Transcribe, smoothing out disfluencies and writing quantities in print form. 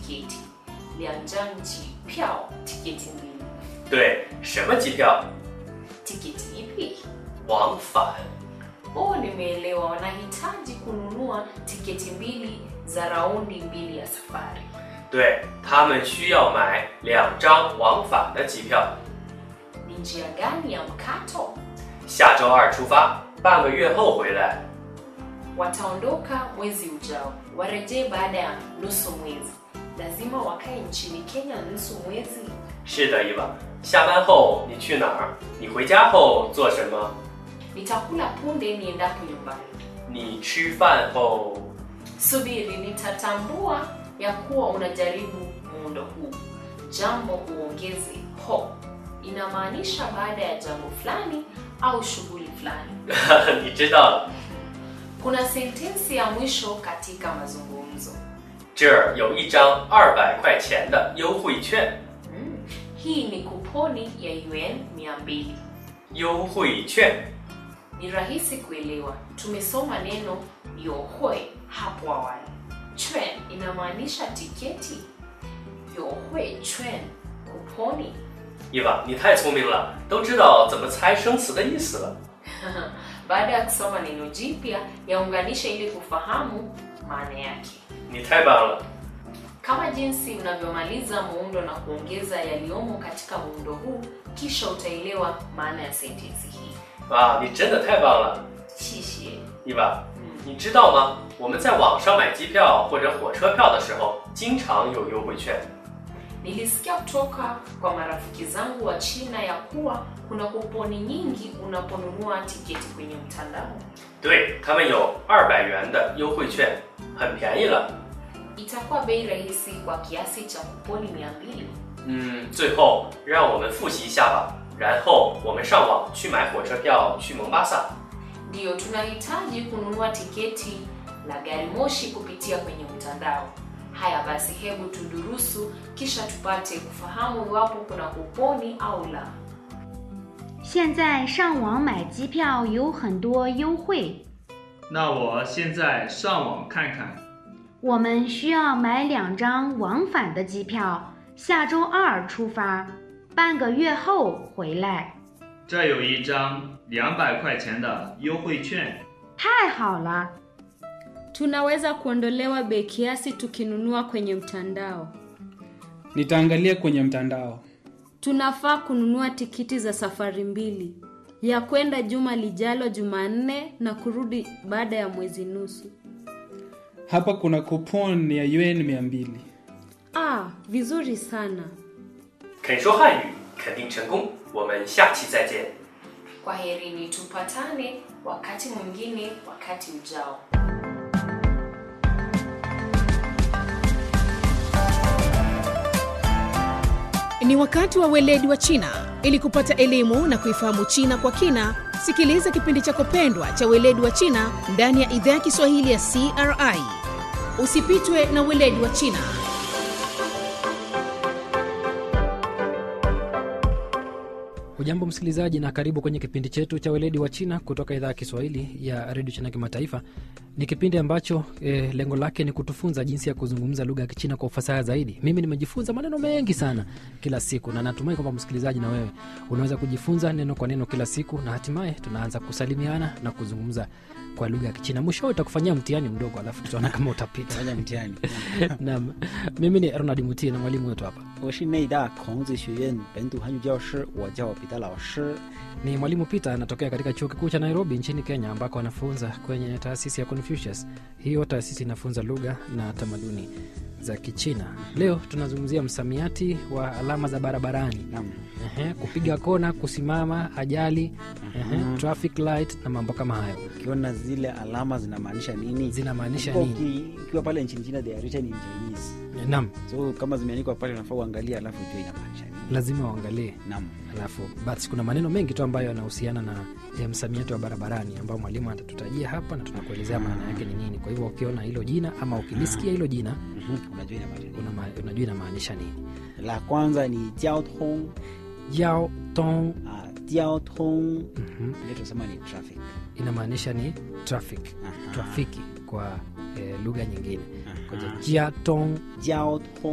tiketi. 2张机票 tiketi mbili. 对，什么机票？ Tiketi ipi? 往返。 nimeelewa, wanahitaji kununua tiketi mbili za raundi mbili ya safari. 对，他们需要买2张往返的机票。 Ni njia gani ya mkato? 下周2出发，半个月后回来。 Wataondoka mwezi ujao, warejee baada ya nusu mwezi. Lazima wakae nchini Kenya nusu mwezi. 是的，伊娃。下班后你去哪儿？你回家后做什么？ Nitakula punde niendapo nyumbani. 你吃饭后？ Subiri, nitatambua ya kuwa unajaribu muundo huu. Jambo uongeze ho. Inamaanisha baada ya jambo fulani au shughuli fulani. 你知道了。 Kuna sentensi ya mwisho katika mazungumzo. 这儿有一张200块钱的优惠券。 Hii ni kuponi ya yuan 200. 优惠券。 Ni rahisi kuelewa. Tumesoma neno yohui hapo awali. Chuan inamaanisha tiketi. Yohui chuan kuponi. 伊娃，你太聪明了，都知道怎么猜生词的意思了。 Baada ya kusoma neno jipya, yaunganisha ili kufahamu maana yake. 你太棒了。 Kama jinsi unavyomaliza muundo na kuongeza yaliomo katika muundo huu, kisha utaelewa maana ya sentensi hii. 啊，你真的太棒了。 谢谢。 伊娃，你知道吗？我们在网上买机票或者火车票的时候，经常有优惠券。 Nilisikia kutoka kwa marafiki zangu wa China ya kuwa kuna kuponi nyingi unaponunua tiketi kwenye mtandao. 对，他们有200元的优惠券，很便宜了。 Itakuwa bei rahisi kwa kiasi cha kuponi 200. 最后让我们复习一下吧，然后我们上网去买火车票去蒙巴萨。 Ndio, tunahitaji kununua tiketi la gari moshi kupitia kwenye mtandao. Haya basi, hebu tudurusu kisha tupate kufahamu iwapo kuna kuponi au la. 现在上网买机票有很多优惠。 那我现在上网看看。 我们需要买2张往返的机票，下周2出发，半个月后回来。 这有一张200块钱的优惠券。 太好了！ Tunaweza kuondolewa bei kiasi tukinunua kwenye mtandao. Nitaangalia kwenye mtandao. Tunafaa kununua tikiti za safari mbili. Ya kwenda juma lijalo Jumanne na kurudi baada ya mwezi nusu. Hapa kuna kupon ya yuan 200. Vizuri sana. 肯说汉语，肯定成功。我们下期再见。 Kwaherini, tupatane wakati mwingine, wakati ujao. Ni wakati wa weledi wa China. Ili kupata elimu na kuifahamu China kwa kina, sikiliza kipindi chako pendwa cha weledi wa China ndani ya idhaa ya Kiswahili ya CRI. Usipitwe na weledi wa China. Hujambo msikilizaji na karibu kwenye kipindi chetu cha weledi wa China kutoka idhaa ya Kiswahili ya Radio China Kimataifa. Ni kipindi ambacho lengo lake ni kutufunza jinsi ya kuzungumza lugha ya Kichina kwa ufasaha zaidi. Mimi nimejifunza maneno mengi sana kila siku na natumai kwamba msikilizaji na wewe unaweza kujifunza neno kwa neno kila siku na hatimaye tunaanza kusalimiana na kuzungumza kwa lugha ya Kichina. Mwisho utakufanyia mtihani mdogo alafu tutaona kama utapita. Fanya mtihani. Naam. Mimi ni Ronald Mutie na mwalimu wetu hapa. 我是内大孔子学院本土汉语教师，我叫彼得老师。 Ni mwalimu Peter anatokea katika chuo kikuu cha Nairobi nchini Kenya ambako anafunza kwenye taasisi ya Confucius. Hiyo taasisi inafunza lugha na tamaduni za Kichina. Leo tunazungumzia msamiati wa alama za barabarani. Naam. Kupiga kona, kusimama, ajali, traffic light na mambo kama hayo. Ukiona zile alama zinamaanisha nini? Zinamaanisha nini? Ukiwa pale nchini China they are written in Chinese. Naam. So kama zimeandikwa pale unafaa uangalie alafu ujue inamaanisha nini. Lazima uangalie. Naam. Alafu basi kuna maneno mengi tu ambayo yanahusiana na msamiati wa barabarani ambao mwalimu atatutajia hapa na tunakuelezea maana yake ni nini. Kwa hivyo ukiona hilo jina ama ukilisikia hilo jina, unajua inamaanisha nini. La kwanza ni jiao tong. Jiao tong. Jiao tong. Ile tunasema ni traffic. Inamaanisha ni traffic. Trafiki kwa lugha nyingine. Kwa jiao tong. Jiao tong.